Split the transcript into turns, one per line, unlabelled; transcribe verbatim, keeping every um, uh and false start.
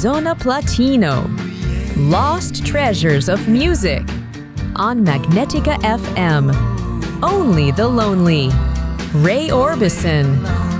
Zona Platino, Lost Treasures of Music, on Magnetica F M. Only the Lonely, Ray Orbison.